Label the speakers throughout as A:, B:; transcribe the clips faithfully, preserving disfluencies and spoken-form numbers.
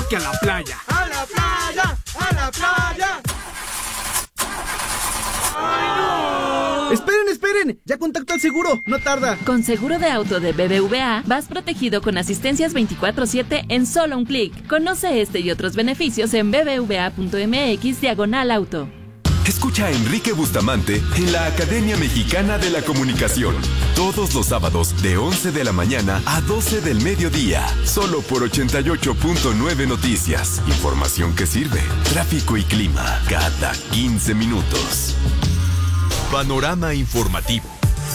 A: que a la playa.
B: ¡A la playa! ¡A la playa! ¡Ay, no!
C: ¡Esperen, esperen! Ya contacto al seguro, no tarda.
D: Con seguro de auto de B B V A, vas protegido con asistencias veinticuatro siete en solo un clic. Conoce este y otros beneficios en bbva.mx diagonal auto.
E: Escucha a Enrique Bustamante en la Academia Mexicana de la Comunicación. Todos los sábados de once de la mañana a doce del mediodía. Solo por ochenta y ocho punto nueve Noticias. Información que sirve. Tráfico y clima cada quince minutos. Panorama informativo.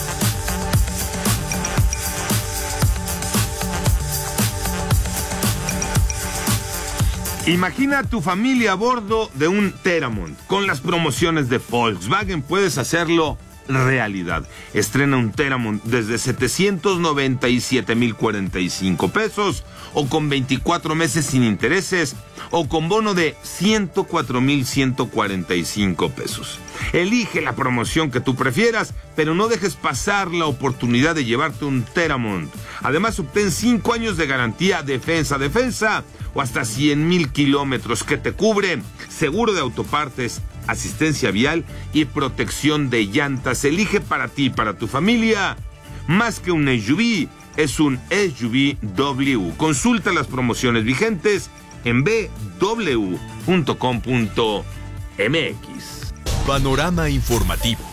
F: Imagina a tu familia a bordo de un Teramont. Con las promociones de Volkswagen puedes hacerlo realidad. Estrena un Teramont desde setecientos noventa y siete mil cuarenta y cinco pesos, o con veinticuatro meses sin intereses, o con bono de ciento cuatro mil ciento cuarenta y cinco pesos. Elige la promoción que tú prefieras, pero no dejes pasar la oportunidad de llevarte un Teramont. Además, obtén cinco años de garantía defensa-defensa o hasta cien mil kilómetros que te cubren, seguro de autopartes, asistencia vial y protección de llantas. Elige para ti y para tu familia. Más que un S U V, es un S U V W. Consulta las promociones vigentes en b w punto com punto m x.
E: Panorama informativo.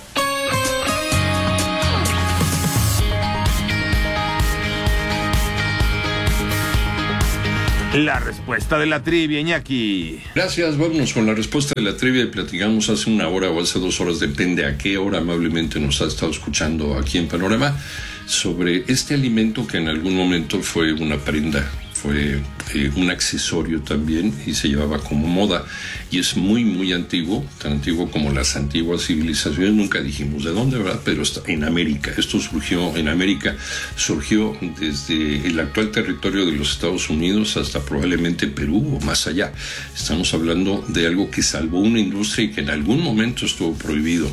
F: La respuesta de la trivia, Iñaki.
G: Gracias, vámonos con la respuesta de la trivia y platicamos hace una hora o hace dos horas, depende a qué hora amablemente nos ha estado escuchando aquí en Panorama, sobre este alimento que en algún momento fue una prenda, fue eh, un accesorio también y se llevaba como moda y es muy muy antiguo, tan antiguo como las antiguas civilizaciones. Nunca dijimos de dónde, ¿verdad? Pero está en América. Esto surgió en América, surgió desde el actual territorio de los Estados Unidos hasta probablemente Perú o más allá. Estamos hablando de algo que salvó una industria y que en algún momento estuvo prohibido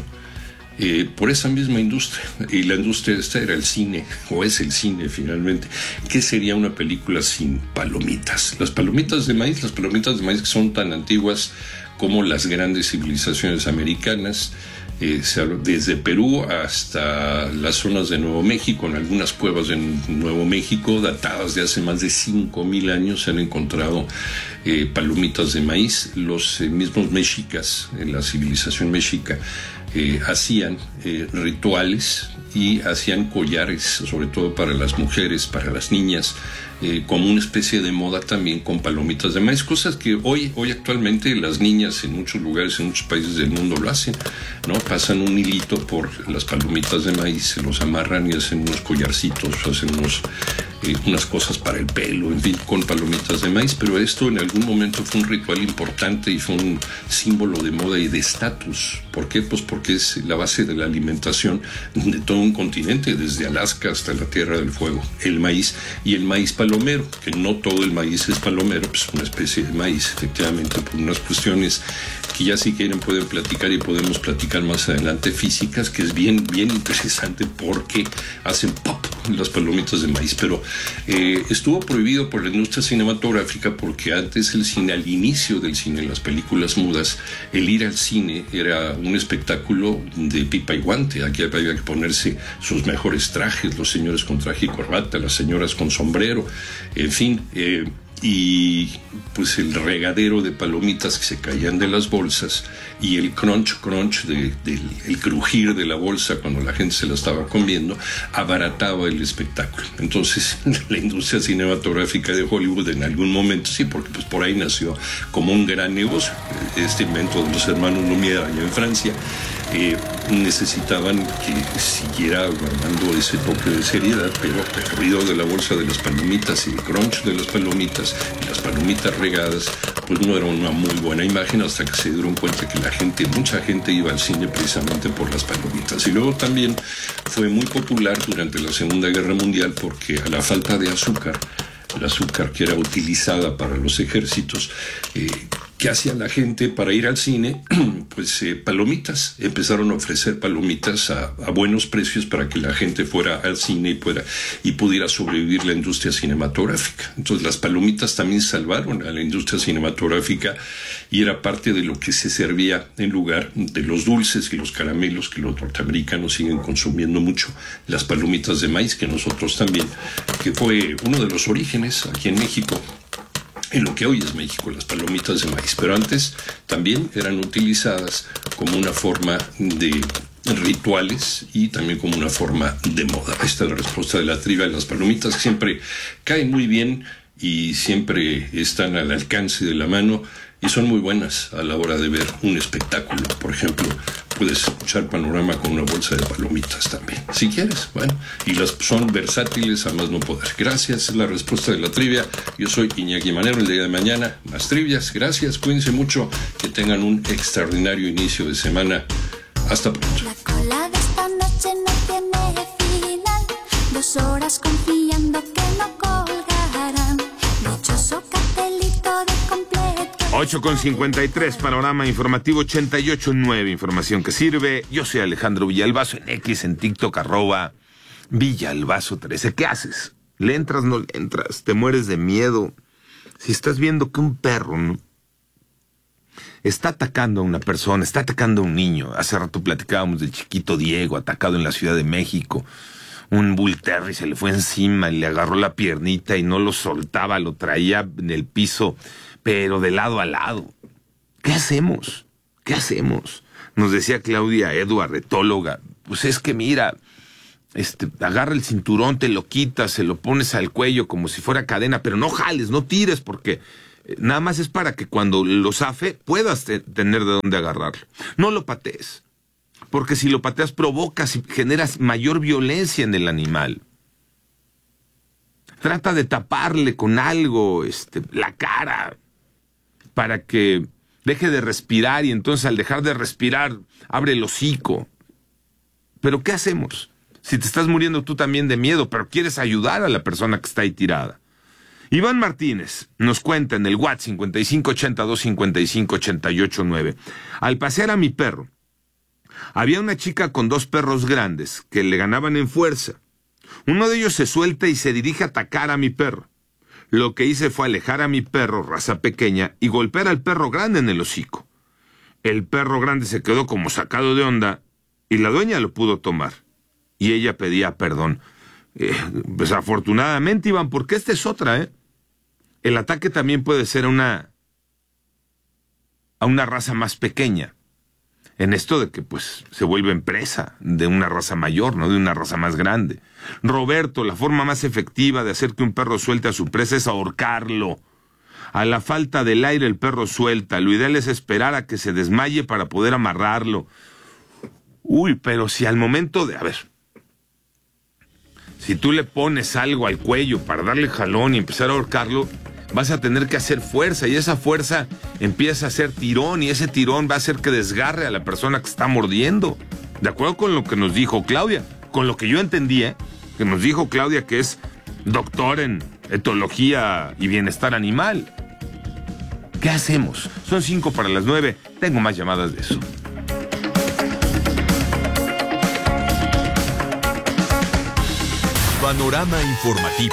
G: Eh, por esa misma industria, y la industria esta era el cine, o es el cine finalmente. ¿Qué sería una película sin palomitas? Las palomitas de maíz, las palomitas de maíz que son tan antiguas como las grandes civilizaciones americanas, eh, desde Perú hasta las zonas de Nuevo México. En algunas cuevas de Nuevo México, datadas de hace más de cinco mil años, se han encontrado eh, palomitas de maíz. Los eh, mismos mexicas, en la civilización mexica, Eh, hacían eh, rituales y hacían collares, sobre todo para las mujeres, para las niñas, eh, como una especie de moda también con palomitas de maíz, cosas que hoy, hoy actualmente las niñas en muchos lugares, en muchos países del mundo lo hacen, ¿no? Pasan un hilito por las palomitas de maíz, se los amarran y hacen unos collarcitos, hacen unos, eh, unas cosas para el pelo, en fin, con palomitas de maíz. Pero esto en algún momento fue un ritual importante y fue un símbolo de moda y de estatus. ¿Por qué? Pues porque es la base de la alimentación de todo un continente, desde Alaska hasta la Tierra del Fuego, el maíz. Y el maíz palomero, que no todo el maíz es palomero, pues una especie de maíz, efectivamente, por unas cuestiones que ya si quieren pueden platicar y podemos platicar más adelante, físicas, que es bien, bien interesante porque hacen pop las palomitas de maíz. Pero eh, estuvo prohibido por la industria cinematográfica porque antes el cine, al inicio del cine, las películas mudas, el ir al cine era un espectáculo de pipa y guante. Aquí había que ponerse sus mejores trajes, los señores con traje y corbata, las señoras con sombrero, en fin, eh, y pues el regadero de palomitas que se caían de las bolsas y el crunch crunch de, de, el crujir de la bolsa cuando la gente se la estaba comiendo abarataba el espectáculo. Entonces la industria cinematográfica de Hollywood en algún momento, sí, porque pues por ahí nació como un gran negocio este invento de los hermanos Lumière allá en Francia. Eh, necesitaban que siguiera guardando ese toque de seriedad, pero el ruido de la bolsa de las palomitas y el crunch de las palomitas y las palomitas regadas pues no era una muy buena imagen, hasta que se dieron cuenta que la gente, mucha gente iba al cine precisamente por las palomitas. Y luego también fue muy popular durante la Segunda Guerra Mundial porque a la falta de azúcar, el azúcar que era utilizada para los ejércitos, eh, ¿qué hacía la gente para ir al cine? Pues eh, palomitas. Empezaron a ofrecer palomitas a, a buenos precios para que la gente fuera al cine y, pueda, y pudiera sobrevivir la industria cinematográfica. Entonces las palomitas también salvaron a la industria cinematográfica y era parte de lo que se servía en lugar de los dulces y los caramelos que los norteamericanos siguen consumiendo mucho. Las palomitas de maíz, que nosotros también, que fue uno de los orígenes aquí en México, en lo que hoy es México, las palomitas de maíz. Pero antes también eran utilizadas como una forma de rituales y también como una forma de moda. Esta es la respuesta de la trivia. Las palomitas siempre caen muy bien y siempre están al alcance de la mano y son muy buenas a la hora de ver un espectáculo. Por ejemplo, puedes escuchar Panorama con una bolsa de palomitas también, si quieres. Bueno, y las son versátiles a más no poder. Gracias, es la respuesta de la trivia. Yo soy Iñaki Manero. El día de mañana más trivias. Gracias, cuídense mucho, que tengan un extraordinario inicio de semana. Hasta pronto.
A: La cola de esta noche no tiene final. Dos horas confiando que no colgarán. Dichoso cartelito de completo.
F: ocho con cincuenta y tres, Panorama Informativo ochenta y ocho punto nueve, información que sirve. Yo soy Alejandro Villalbazo, en X, en TikTok, arroba Villalbazo trece. ¿Qué haces? ¿Le entras, no le entras? ¿Te mueres de miedo? Si estás viendo que un perro, ¿no?, está atacando a una persona, está atacando a un niño. Hace rato platicábamos del chiquito Diego, atacado en la Ciudad de México. Un Bull Terry se le fue encima y le agarró la piernita y no lo soltaba, lo traía en el piso, pero de lado a lado. ¿Qué hacemos? ¿Qué hacemos? Nos decía Claudia Edward, etóloga, pues es que mira, este, agarra el cinturón, te lo quitas, se lo pones al cuello como si fuera cadena, pero no jales, no tires, porque nada más es para que cuando lo zafe puedas te- tener de dónde agarrarlo. No lo patees, porque si lo pateas provocas y generas mayor violencia en el animal. Trata de taparle con algo este, la cara para que deje de respirar y entonces al dejar de respirar abre el hocico. ¿Pero qué hacemos? Si te estás muriendo tú también de miedo, pero quieres ayudar a la persona que está ahí tirada. Iván Martínez nos cuenta en el WhatsApp cincuenta y cinco ochenta y dos cincuenta y cinco ochenta y ocho nueve. Al pasear a mi perro, había una chica con dos perros grandes que le ganaban en fuerza. Uno de ellos se suelta y se dirige a atacar a mi perro. Lo que hice fue alejar a mi perro, raza pequeña, y golpear al perro grande en el hocico. El perro grande se quedó como sacado de onda y la dueña lo pudo tomar. Y ella pedía perdón. Eh, desafortunadamente, Iván, porque esta es otra, ¿eh? El ataque también puede ser a una, a una raza más pequeña. En esto de que, pues, se vuelven presa de una raza mayor, no de una raza más grande. Roberto, la forma más efectiva de hacer que un perro suelte a su presa es ahorcarlo. A la falta del aire el perro suelta. Lo ideal es esperar a que se desmaye para poder amarrarlo. Uy, pero si al momento de... A ver... Si tú le pones algo al cuello para darle jalón y empezar a ahorcarlo, vas a tener que hacer fuerza y esa fuerza empieza a hacer tirón y ese tirón va a hacer que desgarre a la persona que está mordiendo. De acuerdo con lo que nos dijo Claudia, con lo que yo entendía, que nos dijo Claudia, que es doctor en etología y bienestar animal. ¿Qué hacemos? Son cinco para las nueve. Tengo más llamadas de eso.
E: Panorama informativo.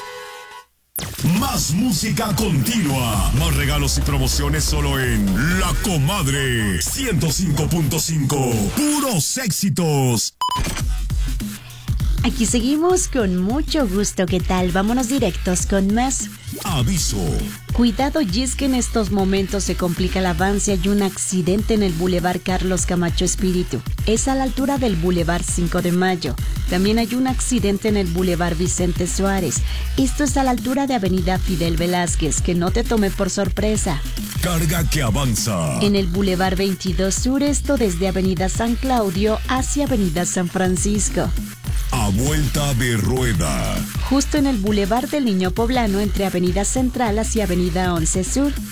H: Más música continua. Más regalos y promociones solo en La Comadre. ciento cinco punto cinco. Puros éxitos.
I: Aquí seguimos con mucho gusto. ¿Qué tal? Vámonos directos con más.
H: Aviso.
I: Cuidado, y es que en estos momentos se complica el avance. Hay un accidente en el Boulevard Carlos Camacho Espíritu. Es a la altura del Boulevard cinco de Mayo. También hay un accidente en el Boulevard Vicente Suárez. Esto es a la altura de Avenida Fidel Velázquez. Que no te tome por sorpresa.
H: Carga que avanza.
I: En el Boulevard veintidós Sur, esto desde Avenida San Claudio hacia Avenida San Francisco.
H: A vuelta de rueda.
I: Justo en el Boulevard del Niño Poblano entre Avenida Central hacia Avenida once Sur.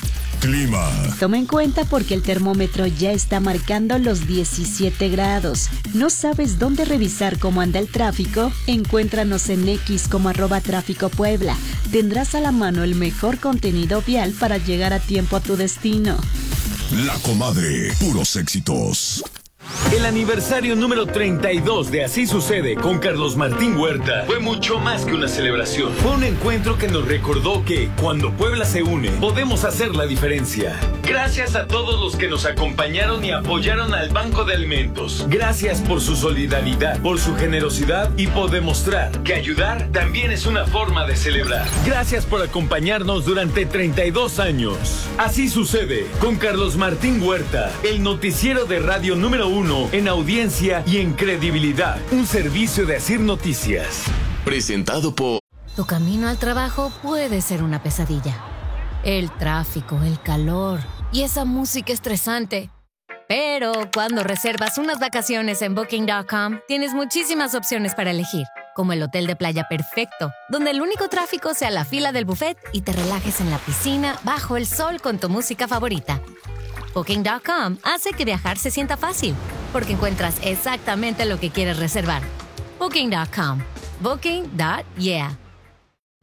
H: clima.
I: Toma en cuenta porque el termómetro ya está marcando los diecisiete grados. ¿No sabes dónde revisar cómo anda el tráfico? Encuéntranos en X como arroba tráfico Puebla. Tendrás a la mano el mejor contenido vial para llegar a tiempo a tu destino.
H: La Comadre, puros éxitos.
J: El aniversario número treinta y dos de Así Sucede con Carlos Martín Huerta fue mucho más que una celebración. Fue un encuentro que nos recordó que cuando Puebla se une, podemos hacer la diferencia. Gracias a todos los que nos acompañaron y apoyaron al Banco de Alimentos. Gracias por su solidaridad, por su generosidad y por demostrar que ayudar también es una forma de celebrar. Gracias por acompañarnos durante treinta y dos años. Así Sucede con Carlos Martín Huerta, el noticiero de radio número uno en audiencia y en credibilidad. Un servicio de Asir Noticias.
K: Presentado por...
L: Tu camino al trabajo puede ser una pesadilla. El tráfico, el calor y esa música estresante. Pero cuando reservas unas vacaciones en Booking punto com, tienes muchísimas opciones para elegir, como el hotel de playa perfecto, donde el único tráfico sea la fila del buffet y te relajes en la piscina bajo el sol con tu música favorita. Booking punto com hace que viajar se sienta fácil, porque encuentras exactamente lo que quieres reservar. Booking punto com. Booking. Yeah.